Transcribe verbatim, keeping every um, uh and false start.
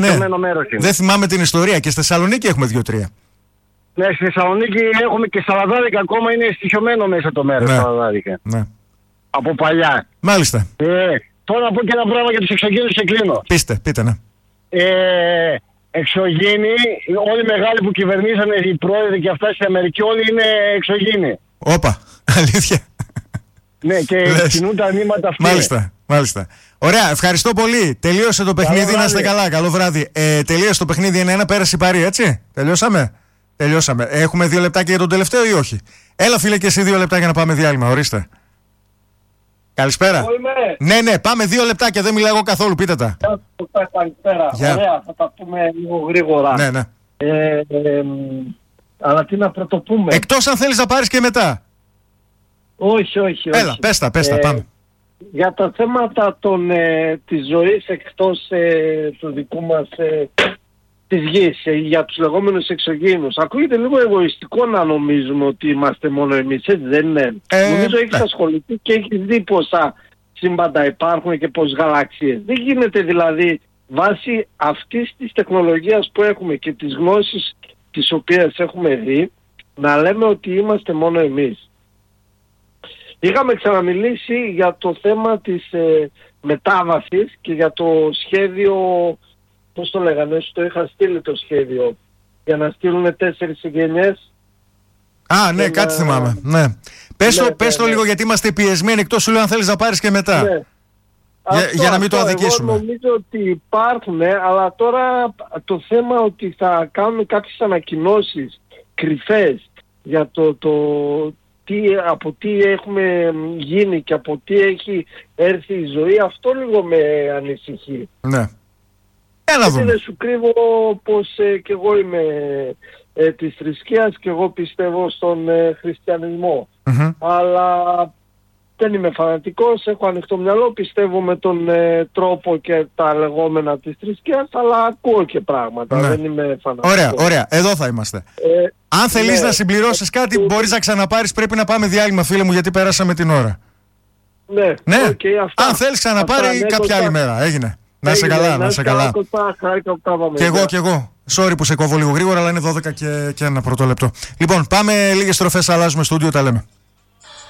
Στοιχειωμένο μέρος είναι. Δεν θυμάμαι την ιστορία. Και στη Θεσσαλονίκη έχουμε δύο-τρία. Ναι, στη Θεσσαλονίκη έχουμε και στα Λαδάδικα ακόμα είναι στοιχειωμένο μέσα το μέρος. Ναι. Στα Λαδάδικα. Ναι. Από παλιά. Μάλιστα. Ε, τώρα να πω και ένα πράγμα για τους εξωγήινους και κλείνω. Πείστε, πείτε, ναι. Ε, εξωγήινοι, όλοι οι μεγάλοι που κυβερνήσανε, οι πρόεδροι και αυτά στην Αμερική, όλοι είναι εξωγήινοι. Όπα, αλήθεια. Ναι, και κινούν τα νήματα αυτά. Μάλιστα, μάλιστα. Ωραία, ευχαριστώ πολύ. Τελείωσε το παιχνίδι, να είστε καλά. Καλό βράδυ. Ε, τελείωσε το παιχνίδι ένα-ένα, πέρασε η Παρή, έτσι. Τελειώσαμε. Τελειώσαμε. Έχουμε δύο λεπτάκια για τον τελευταίο ή όχι? Έλα, φίλε, και εσύ δύο λεπτάκια να πάμε διάλειμμα. Ορίστε. Καλησπέρα. Ναι, ναι, πάμε δύο λεπτάκια. Δεν μιλάω εγώ καθόλου. Πείτε τα. Καλησπέρα. Γεια. Ωραία, θα τα πούμε λίγο γρήγορα. Ναι, ναι. Ε, ε, αλλά τι να πρωτοπούμε. Εκτός αν θέλεις να πάρεις και μετά. Όχι, όχι, όχι. Έλα, πες τα, πες τα, Ε, πάμε. Για τα θέματα των, ε, της ζωής εκτός ε, του δικού μας ε, της γης, ε, για τους λεγόμενους εξωγήινους. Ακούγεται λίγο εγωιστικό να νομίζουμε ότι είμαστε μόνο εμείς, έτσι δεν είναι? Ε, Νομίζω έχεις ναι. ασχοληθεί και έχεις δει πόσα σύμπαντα υπάρχουν και πόσες γαλαξίες. Δεν γίνεται δηλαδή βάσει αυτής της τεχνολογίας που έχουμε και της γνώσης τις οποίες έχουμε δει να λέμε ότι είμαστε μόνο εμείς. Είχαμε ξαναμιλήσει για το θέμα της ε, μετάβασης και για το σχέδιο, πώς το λέγανε, σου το είχα στείλει το σχέδιο, για να στείλουν τέσσερις συγγενειές. Α, ναι, και κάτι να- θυμάμαι. Ναι. Πες, Ναι, το, πες ναι, το ναι. λίγο, γιατί είμαστε πιεσμένοι. Εκτός σου λέω αν θέλεις να πάρεις και μετά. Ναι. Για- Αυτό, για να μην το αυτό. αδικήσουμε. Εγώ νομίζω ότι υπάρχουν, αλλά τώρα το θέμα ότι θα κάνουν κάποιες ανακοινώσεις κρυφές για το, το τι, από τι έχουμε γίνει και από τι έχει έρθει η ζωή, αυτό λίγο με ανησυχεί. Ναι. Έλα Γιατί δούμε. δεν σου κρύβω πως ε, και εγώ είμαι ε, της θρησκείας και εγώ πιστεύω στον ε, χριστιανισμό. Μμμ. Αλλά δεν είμαι φανατικός, έχω ανοιχτό μυαλό, πιστεύω με τον ε, τρόπο και τα λεγόμενα της θρησκείας, αλλά ακούω και πράγματα, Ναι. δεν είμαι φανατικός. Ωραία, ωραία. Εδώ θα είμαστε. Ε, Αν θέλεις ναι. να συμπληρώσεις κάτι, Το- μπορείς να ξαναπάρεις. Πρέπει να πάμε διάλειμμα, φίλε μου, γιατί πέρασαμε την ώρα. ναι, Ναι. οκ, αυτά. Αν θέλεις, ξαναπάρει Αυτά, ναι, κάποια Κώστα. άλλη μέρα. Έγινε. Να είσαι Έγινε, καλά, να είσαι καλά. Κώστα, χάρηκα που τα είπαμε. Κι εγώ, Γεια. κι εγώ. Sorry που σε κόβω λίγο γρήγορα, αλλά είναι δώδεκα και, και ένα πρώτο λεπτό. Λοιπόν, πάμε λίγες στροφές, αλλάζουμε στούντιο, τα λέμε.